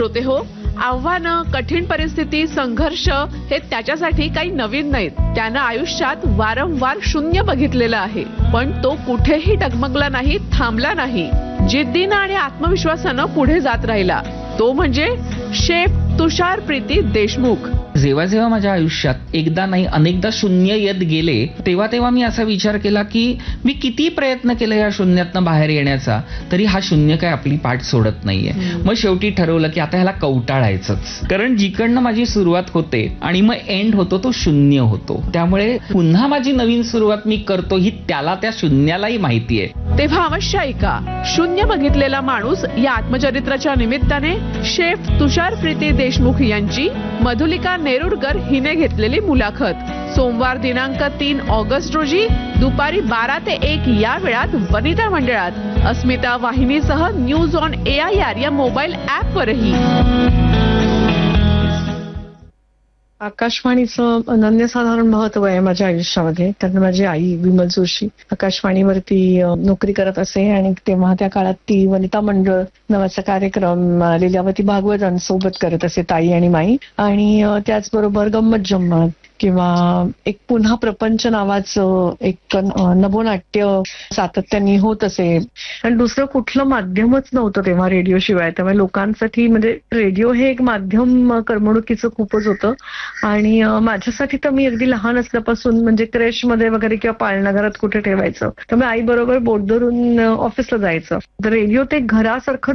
श्रोते हो, आव्हानं, कठीण परिस्थिती, संघर्ष हे त्याच्यासाठी काही नवीन नाहीत. त्यानं आयुष्यात वारंवार शून्य बघितलेलं आहे, पण तो कुठेही डगमगला नाही, थांबला नाही. जिद्दीनं आणि आत्मविश्वासानं पुढे जात राहिला. तो म्हणजे शेफ तुषार प्रीती देशमुख. जेव्हा जेव्हा माझ्या आयुष्यात एकदा नाही अनेकदा शून्य येत गेले, तेव्हा तेव्हा मी असा विचार केला की मी किती प्रयत्न केले या शून्यातनं बाहेर येण्याचा, तरी हा शून्य काय आपली पाठ सोडत नाहीये. मग शेवटी ठरवलं की आता ह्याला कवटाळायचंच, कारण जिकडनं माझी सुरुवात होते आणि मग एंड होतो तो शून्य होतो. त्यामुळे पुन्हा माझी नवीन सुरुवात मी करतो ही त्याला, त्या शून्यालाही माहिती आहे. तेव्हा अवश्य ऐका शून्य बघितलेला माणूस या आत्मचरित्राच्या निमित्ताने शेफ तुषार प्रीती देशमुख यांची मधुलिका नेरुरकर हिने घेतलेली मुलाखत. सोमवार दिनांक 3 ऑगस्ट रोजी दुपारी 12 ते 1 या वेळात वनिता मंडळात अस्मिता वाहिनीसह न्यूज ऑन AIR या मोबाईल ऍपवरही. आकाशवाणीचं अनन्यसाधारण महत्व आहे माझ्या आयुष्यामध्ये. कारण माझी आई विमल जोशी आकाशवाणीवरती नोकरी करत असे आणि तेव्हा त्या काळात ती वनिता मंडळ नावाचा कार्यक्रम लीलावती भागवतांसोबत करत असे, ताई आणि माई. आणि त्याचबरोबर गंमत जम्मत किंवा एक पुन्हा प्रपंच नावाचं एक नभोनाट्य सातत्याने होत असे. आणि दुसरं कुठलं माध्यमच नव्हतं तेव्हा रेडिओशिवाय. त्यामुळे लोकांसाठी म्हणजे रेडिओ हे एक माध्यम करमणुकीचं खूपच होतं. आणि माझ्यासाठी तर मी अगदी लहान असल्यापासून म्हणजे क्रेशमध्ये वगैरे किंवा पाळणाघरात कुठे ठेवायचं, त्यामुळे आई बरोबर बोट धरून ऑफिसला जायचं. तर रेडिओ ते घरासारखं